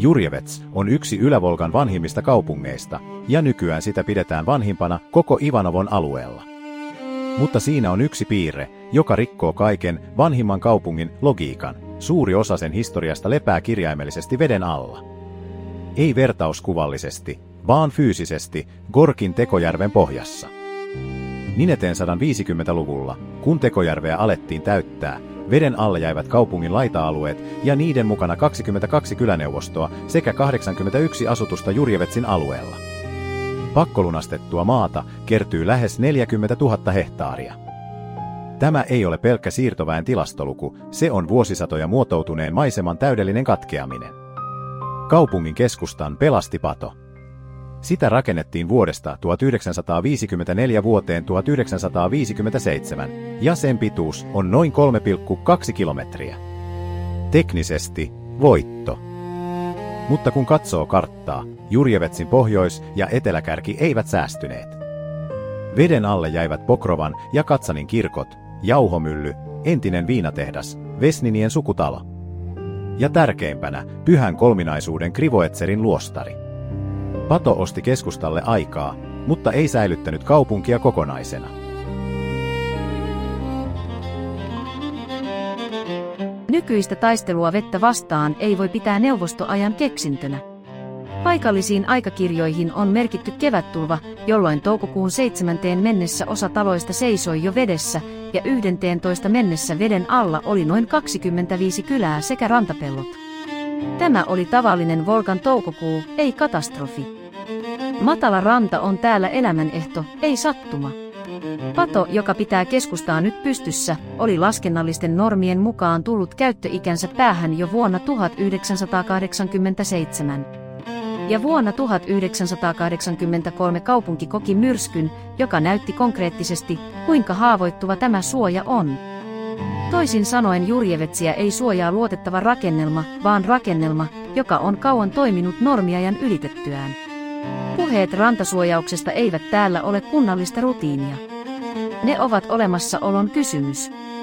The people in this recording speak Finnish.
Jurjevets on yksi Ylä-Volgan vanhimmista kaupungeista, ja nykyään sitä pidetään vanhimpana koko Ivanovon alueella. Mutta siinä on yksi piirre, joka rikkoo kaiken vanhimman kaupungin logiikan. Suuri osa sen historiasta lepää kirjaimellisesti veden alla. Ei vertauskuvallisesti, vaan fyysisesti Gorkin Tekojärven pohjassa. Nineteen 150-luvulla, kun Tekojärveä alettiin täyttää, veden alle jäivät kaupungin laita-alueet ja niiden mukana 22 kyläneuvostoa sekä 81 asutusta Jurjevetsin alueella. Pakkolunastettua maata kertyy lähes 40 000 hehtaaria. Tämä ei ole pelkkä siirtoväen tilastoluku, se on vuosisatoja muotoutuneen maiseman täydellinen katkeaminen. Kaupungin keskustan pelasti pato. Sitä rakennettiin vuodesta 1954 vuoteen 1957, ja sen pituus on noin 3,2 kilometriä. Teknisesti voitto. Mutta kun katsoo karttaa, Jurjevetsin pohjois- ja eteläkärki eivät säästyneet. Veden alle jäivät Pokrovan ja Katsanin kirkot, jauhomylly, entinen viinatehdas, Vesninien sukutalo. Ja tärkeimpänä, pyhän kolminaisuuden Krivoetserin luostari. Pato osti keskustalle aikaa, mutta ei säilyttänyt kaupunkia kokonaisena. Nykyistä taistelua vettä vastaan ei voi pitää neuvostoajan keksintönä. Paikallisiin aikakirjoihin on merkitty kevättulva, jolloin toukokuun 7. mennessä osa taloista seisoi jo vedessä, ja 11. mennessä veden alla oli noin 25 kylää sekä rantapellot. Tämä oli tavallinen Volgan toukokuu, ei katastrofi. Matala ranta on täällä elämänehto, ei sattuma. Pato, joka pitää keskustaa nyt pystyssä, oli laskennallisten normien mukaan tullut käyttöikänsä päähän jo vuonna 1987. Ja vuonna 1983 kaupunki koki myrskyn, joka näytti konkreettisesti, kuinka haavoittuva tämä suoja on. Toisin sanoen Jurjevetsiä ei suojaa luotettava rakennelma, vaan rakennelma, joka on kauan toiminut normiajan ylitettyään. Puheet rantasuojauksesta eivät täällä ole kunnallista rutiinia. Ne ovat olemassaolon kysymys.